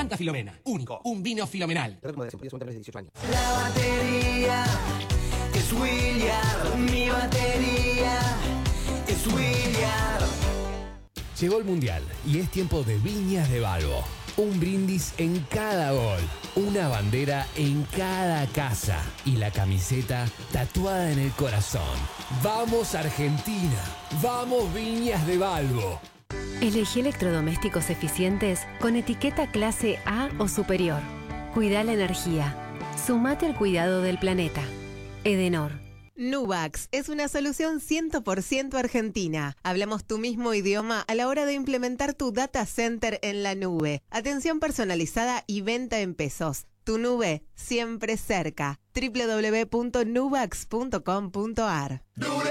Fanta Filomena. Único. Un vino filomenal. Reto de 18 años. La batería es William. Mi batería es William. Llegó el Mundial y es tiempo de Viñas de Balbo. Un brindis en cada gol, una bandera en cada casa y la camiseta tatuada en el corazón. ¡Vamos Argentina! ¡Vamos Viñas de Balbo! Elegí electrodomésticos eficientes con etiqueta clase A o superior. Cuida la energía. Sumate al cuidado del planeta. Edenor. Nubax es una solución 100% argentina. Hablamos tu mismo idioma a la hora de implementar tu data center en la nube. Atención personalizada y venta en pesos. Tu nube siempre cerca. www.nubax.com.ar